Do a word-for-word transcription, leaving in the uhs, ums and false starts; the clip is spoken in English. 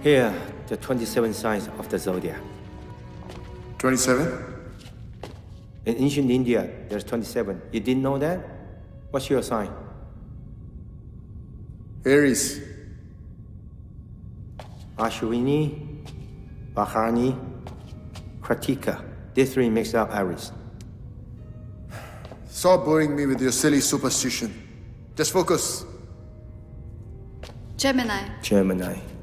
Here, the twenty-seven signs of the zodiac. twenty-seven? In ancient India, there's twenty-seven. You didn't know that? What's your sign? Aries. Ashwini, Bharani, Kritika. These three makes up Aries. Stop boring me with your silly superstition. Just focus. Gemini. Gemini.